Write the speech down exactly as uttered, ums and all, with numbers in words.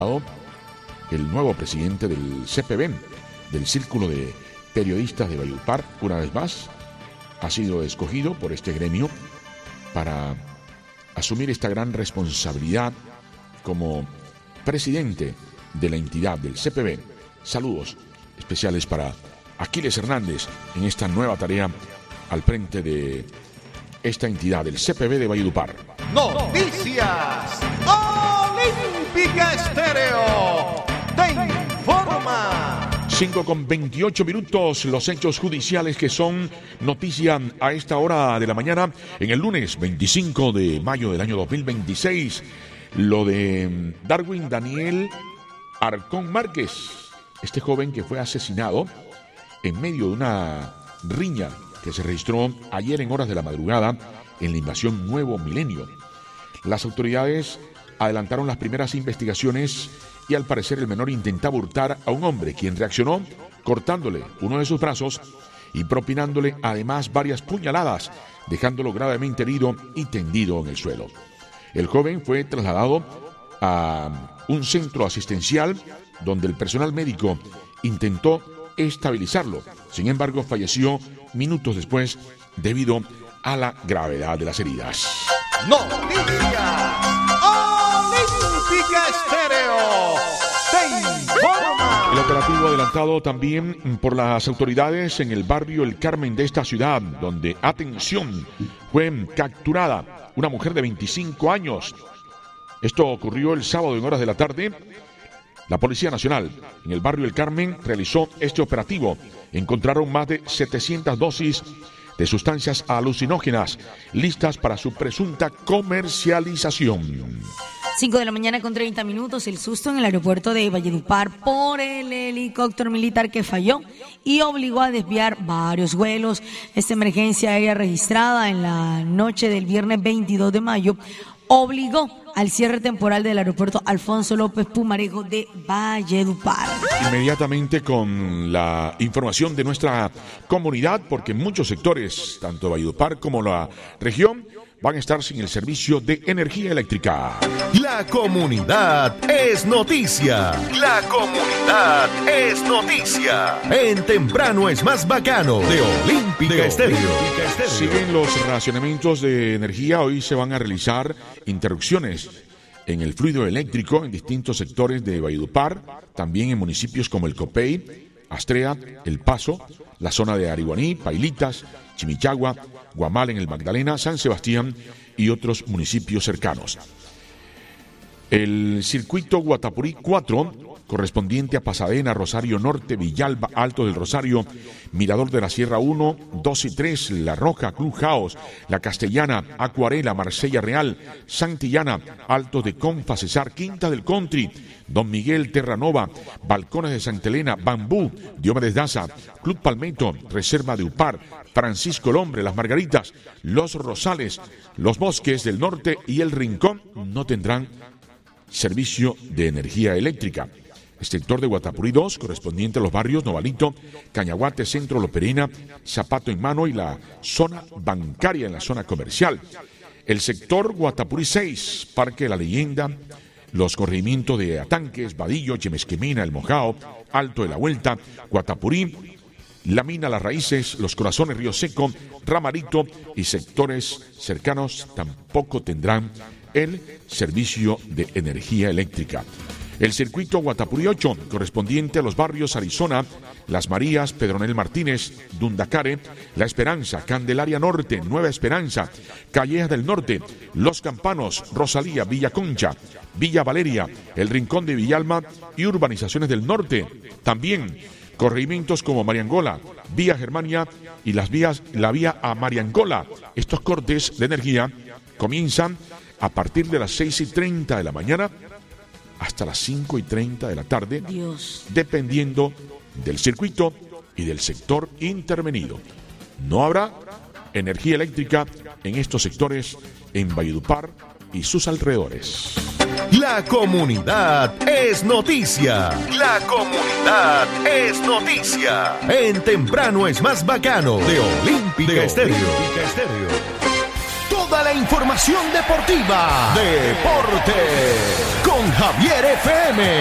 el nuevo presidente del C P B, del Círculo de Periodistas de Valledupar, una vez más, ha sido escogido por este gremio para asumir esta gran responsabilidad como presidente de la entidad del C P B. Saludos especiales para Aquiles Hernández en esta nueva tarea al frente de esta entidad del C P B de Valledupar. Noticias Olímpica Estéreo te informa. cinco con veintiocho minutos, los hechos judiciales que son noticia a esta hora de la mañana en el lunes veinticinco de mayo del año dos mil veintiséis. Lo de Darwin Daniel Arcón Márquez, este joven que fue asesinado en medio de una riña que se registró ayer en horas de la madrugada en la invasión Nuevo Milenio. Las autoridades adelantaron las primeras investigaciones y al parecer el menor intentaba hurtar a un hombre, quien reaccionó cortándole uno de sus brazos y propinándole además varias puñaladas, dejándolo gravemente herido y tendido en el suelo. El joven fue trasladado a un centro asistencial donde el personal médico intentó estabilizarlo. Sin embargo, falleció minutos después debido a la gravedad de las heridas. Noticias Olímpica Estéreo te informa. El operativo adelantado también por las autoridades en el barrio El Carmen de esta ciudad, donde, atención, fue capturada una mujer de veinticinco años. Esto ocurrió el sábado en horas de la tarde. La Policía Nacional en el barrio El Carmen realizó este operativo. Encontraron más de setecientas dosis de sustancias alucinógenas listas para su presunta comercialización. cinco de la mañana con treinta minutos, el susto en el aeropuerto de Valledupar por el helicóptero militar que falló y obligó a desviar varios vuelos. Esta emergencia aérea registrada en la noche del viernes veintidós de mayo obligó al cierre temporal del aeropuerto Alfonso López Pumarejo de Valledupar. Inmediatamente con la información de nuestra comunidad, porque muchos sectores, tanto Valledupar como la región, van a estar sin el servicio de energía eléctrica. La comunidad es noticia. La comunidad es noticia. En Temprano es más bacano de Olímpica Estéreo. Si bien los racionamientos de energía, hoy se van a realizar interrupciones en el fluido eléctrico en distintos sectores de Valledupar, también en municipios como el Copey, Astrea, El Paso, la zona de Ariguaní, Pailitas, Chimichagua, Guamal en el Magdalena, San Sebastián y otros municipios cercanos. El circuito Guatapurí cuatro, correspondiente a Pasadena, Rosario Norte, Villalba, Alto del Rosario, Mirador de la Sierra uno, dos y tres, La Roja, Clubhouse, La Castellana, Acuarela, Marsella Real, Santillana, Altos de Confa, Cesar, Quinta del Country, Don Miguel, Terranova, Balcones de Santa Elena, Bambú, Diomedes Daza, Club Palmetto, Reserva de Upar, Francisco el Hombre, Las Margaritas, Los Rosales, Los Bosques del Norte y El Rincón no tendrán servicio de energía eléctrica. El sector de Guatapurí dos, correspondiente a los barrios Novalito, Cañaguate, Centro, Loperina, Zapato en Mano y la zona bancaria en la zona comercial. El sector Guatapurí seis, Parque de la Leyenda, los corregimientos de Atanques, Vadillo, Chemesquemina, El Mojao, Alto de la Vuelta, Guatapurí, La Mina, Las Raíces, Los Corazones, Río Seco, Ramarito y sectores cercanos tampoco tendrán el servicio de energía eléctrica. El circuito Guatapurí ocho, correspondiente a los barrios Arizona, Las Marías, Pedronel Martínez, Dundacare, La Esperanza, Candelaria Norte, Nueva Esperanza, Callejas del Norte, Los Campanos, Rosalía, Villa Concha, Villa Valeria, El Rincón de Villalma y urbanizaciones del norte. También corregimientos como Mariangola, Vía Germania y las vías, la vía a Mariangola. Estos cortes de energía comienzan a partir de las seis y treinta de la mañana hasta las cinco y treinta de la tarde, Dios. dependiendo del circuito y del sector intervenido. No habrá energía eléctrica en estos sectores en Valledupar y sus alrededores. La comunidad es noticia. La comunidad es noticia. En Temprano es más bacano de Olímpica Estéreo. Toda la la información deportiva. Deporte con Javier F M.